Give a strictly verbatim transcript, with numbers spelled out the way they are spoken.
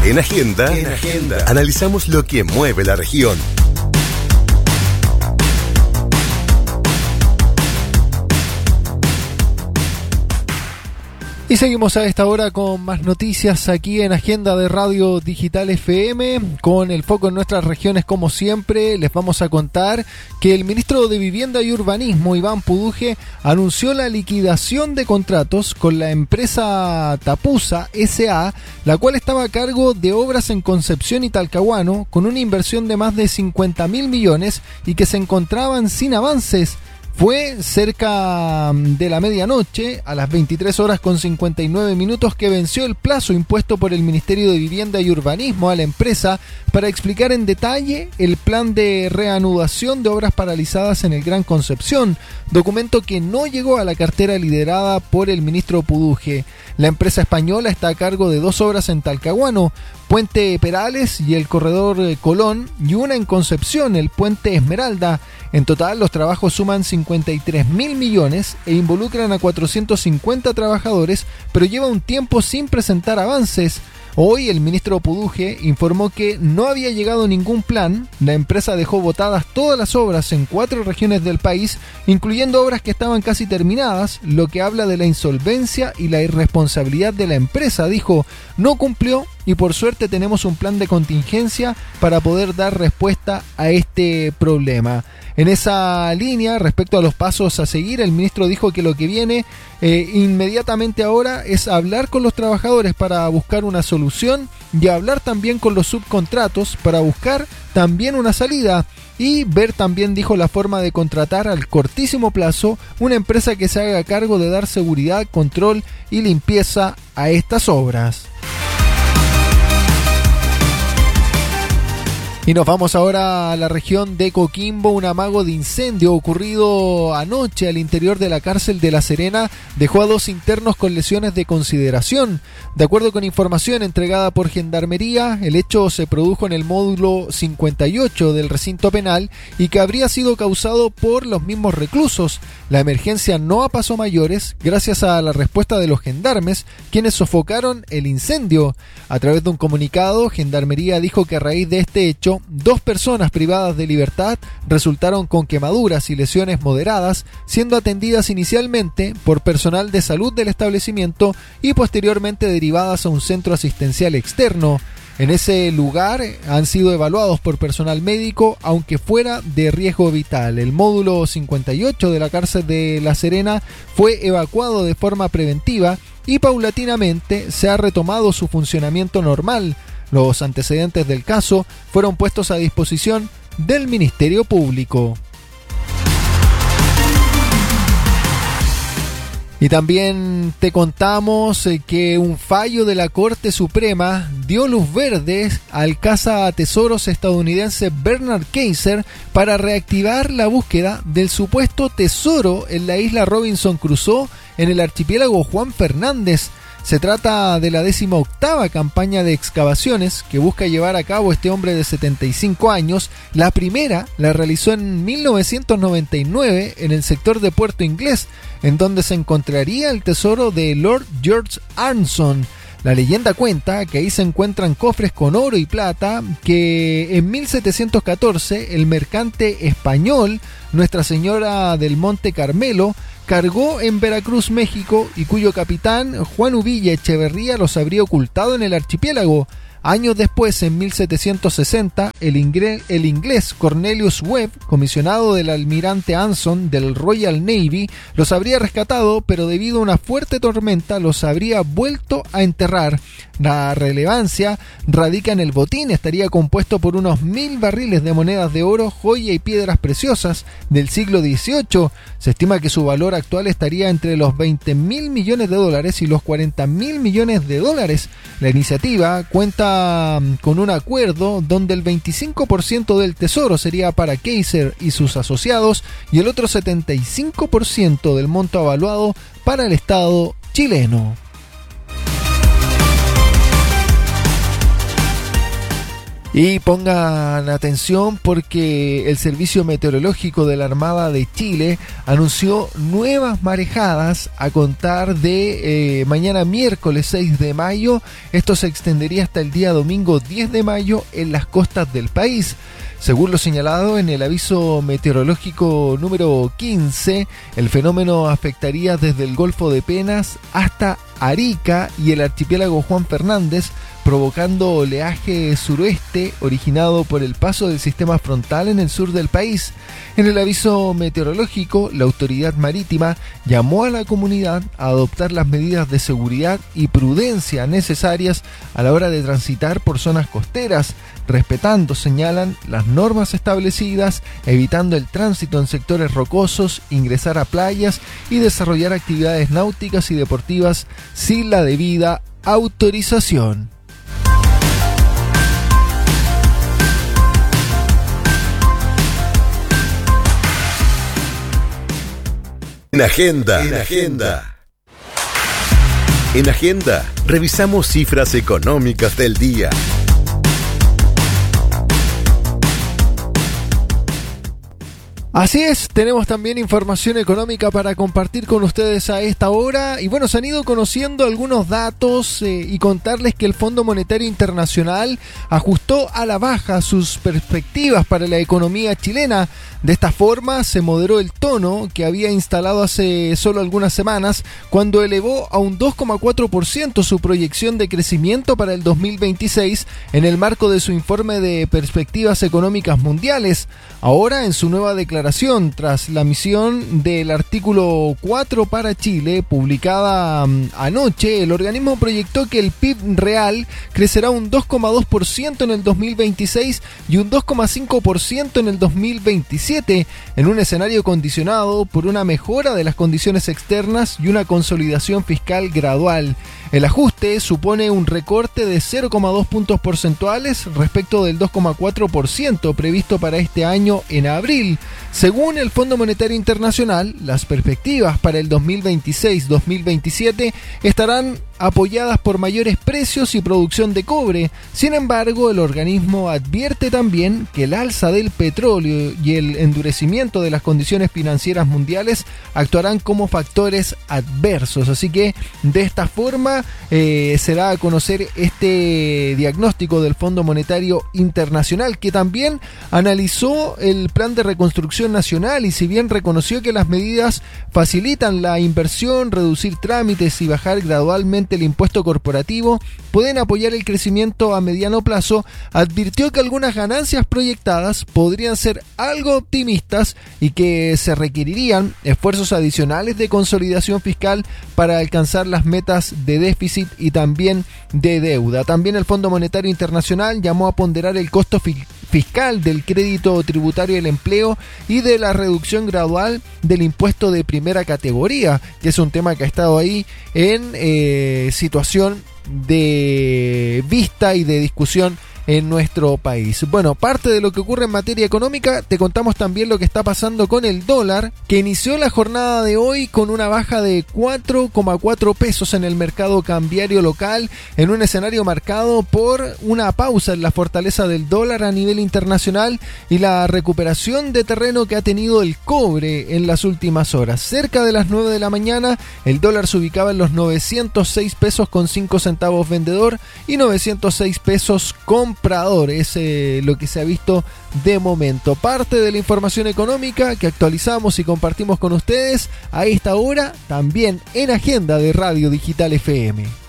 En Agenda, en Agenda, analizamos lo que mueve la región. Y seguimos a esta hora con más noticias aquí en Agenda de Radio Digital F M, con el foco en nuestras regiones como siempre. Les vamos a contar que el ministro de Vivienda y Urbanismo, Iván Puduje, anunció la liquidación de contratos con la empresa Tapusa S A, la cual estaba a cargo de obras en Concepción y Talcahuano, con una inversión de más de cincuenta mil millones y que se encontraban sin avances. Fue cerca de la medianoche, a las veintitrés horas con cincuenta y nueve minutos, que venció el plazo impuesto por el Ministerio de Vivienda y Urbanismo a la empresa para explicar en detalle el plan de reanudación de obras paralizadas en el Gran Concepción, documento que no llegó a la cartera liderada por el ministro Puduje. La empresa española está a cargo de dos obras en Talcahuano, Puente Perales y el Corredor Colón, y una en Concepción, el Puente Esmeralda. En total, los trabajos suman cincuenta y tres mil millones e involucran a cuatrocientos cincuenta trabajadores, pero lleva un tiempo sin presentar avances. Hoy el ministro Puduje informó que no había llegado ningún plan. La empresa dejó botadas todas las obras en cuatro regiones del país, incluyendo obras que estaban casi terminadas, lo que habla de la insolvencia y la irresponsabilidad de la empresa. Dijo, no cumplió y por suerte tenemos un plan de contingencia para poder dar respuesta a este problema. En esa línea, respecto a los pasos a seguir, el ministro dijo que lo que viene eh, inmediatamente ahora es hablar con los trabajadores para buscar una solución y hablar también con los subcontratos para buscar también una salida y ver también, dijo, la forma de contratar al cortísimo plazo una empresa que se haga cargo de dar seguridad, control y limpieza a estas obras. Y nos vamos ahora a la región de Coquimbo. Un amago de incendio ocurrido anoche al interior de la cárcel de La Serena dejó a dos internos con lesiones de consideración. De acuerdo con información entregada por Gendarmería, el hecho se produjo en el módulo cincuenta y ocho del recinto penal y que habría sido causado por los mismos reclusos. La emergencia no pasó a mayores gracias a la respuesta de los gendarmes, quienes sofocaron el incendio. A través de un comunicado, Gendarmería dijo que a raíz de este hecho, dos personas privadas de libertad resultaron con quemaduras y lesiones moderadas, siendo atendidas inicialmente por personal de salud del establecimiento y posteriormente derivadas a un centro asistencial externo. En ese lugar han sido evaluados por personal médico, aunque fuera de riesgo vital. El módulo cincuenta y ocho de la cárcel de La Serena fue evacuado de forma preventiva y paulatinamente se ha retomado su funcionamiento normal. Los antecedentes del caso fueron puestos a disposición del Ministerio Público. Y también te contamos que un fallo de la Corte Suprema dio luz verde al cazatesoros estadounidense Bernard Kaiser para reactivar la búsqueda del supuesto tesoro en la isla Robinson Crusoe en el archipiélago Juan Fernández. Se trata de la décima octava campaña de excavaciones que busca llevar a cabo este hombre de setenta y cinco años. La primera la realizó en mil novecientos noventa y nueve en el sector de Puerto Inglés, en donde se encontraría el tesoro de Lord George Arneson. La leyenda cuenta que ahí se encuentran cofres con oro y plata que en mil setecientos catorce el mercante español Nuestra Señora del Monte Carmelo cargó en Veracruz, México, y cuyo capitán Juan Uvilla Echeverría los habría ocultado en el archipiélago. Años después, en mil setecientos sesenta, el, inglés, el inglés Cornelius Webb, comisionado del almirante Anson del Royal Navy, los habría rescatado, pero debido a una fuerte tormenta los habría vuelto a enterrar. La relevancia radica en el botín. Estaría compuesto por unos mil barriles de monedas de oro, joya y piedras preciosas del siglo dieciocho. Se estima que su valor actual estaría entre los veinte mil millones de dólares y los cuarenta mil millones de dólares. La iniciativa cuenta con un acuerdo donde el veinticinco por ciento del tesoro sería para Kaiser y sus asociados y el otro setenta y cinco por ciento del monto avaluado para el Estado chileno. Y pongan atención porque el Servicio Meteorológico de la Armada de Chile anunció nuevas marejadas a contar de eh, mañana miércoles seis de mayo. Esto se extendería hasta el día domingo diez de mayo en las costas del país. Según lo señalado en el aviso meteorológico número quince, el fenómeno afectaría desde el Golfo de Penas hasta Arica y el archipiélago Juan Fernández, provocando oleaje suroeste originado por el paso del sistema frontal en el sur del país. En el aviso meteorológico, la autoridad marítima llamó a la comunidad a adoptar las medidas de seguridad y prudencia necesarias a la hora de transitar por zonas costeras, respetando, señalan, las normas establecidas, evitando el tránsito en sectores rocosos, ingresar a playas y desarrollar actividades náuticas y deportivas sin la debida autorización. En Agenda. En Agenda. En Agenda, revisamos cifras económicas del día. Así es, tenemos también información económica para compartir con ustedes a esta hora. Y bueno, se han ido conociendo algunos datos eh, y contarles que el Fondo Monetario Internacional ajustó a la baja sus perspectivas para la economía chilena. De esta forma se moderó el tono que había instalado hace solo algunas semanas, cuando elevó a un dos coma cuatro por ciento su proyección de crecimiento para el dos mil veintiséis en el marco de su informe de perspectivas económicas mundiales. Ahora, en su nueva declaración, tras la emisión del artículo cuatro para Chile, publicada um, anoche, el organismo proyectó que el P I B real crecerá un dos coma dos por ciento en el dos mil veintiséis y un dos coma cinco por ciento en el dos mil veintisiete, en un escenario condicionado por una mejora de las condiciones externas y una consolidación fiscal gradual. El ajuste supone un recorte de cero coma dos puntos porcentuales respecto del dos coma cuatro por ciento previsto para este año en abril. Según el Fondo Monetario Internacional, las perspectivas para el dos mil veintiséis dos mil veintisiete estarán apoyadas por mayores precios y producción de cobre. Sin embargo, el organismo advierte también que el alza del petróleo y el endurecimiento de las condiciones financieras mundiales actuarán como factores adversos. Así que de esta forma eh, se da a conocer este diagnóstico del Fondo Monetario Internacional, que también analizó el plan de reconstrucción nacional, y si bien reconoció que las medidas facilitan la inversión, reducir trámites y bajar gradualmente el impuesto corporativo pueden apoyar el crecimiento a mediano plazo, advirtió que algunas ganancias proyectadas podrían ser algo optimistas y que se requerirían esfuerzos adicionales de consolidación fiscal para alcanzar las metas de déficit y también de deuda. También el Fondo Monetario Internacional llamó a ponderar el costo fiscal fiscal del crédito tributario del empleo y de la reducción gradual del impuesto de primera categoría, que es un tema que ha estado ahí en eh, situación de vista y de discusión en nuestro país. Bueno, parte de lo que ocurre en materia económica, te contamos también lo que está pasando con el dólar, que inició la jornada de hoy con una baja de cuatro coma cuatro pesos en el mercado cambiario local, en un escenario marcado por una pausa en la fortaleza del dólar a nivel internacional y la recuperación de terreno que ha tenido el cobre en las últimas horas. Cerca de las nueve de la mañana, el dólar se ubicaba en los novecientos seis pesos con cinco centavos vendedor y novecientos seis pesos con comprador. Es eh, lo que se ha visto de momento. Parte de la información económica que actualizamos y compartimos con ustedes a esta hora, también en Agenda de Radio Digital F M.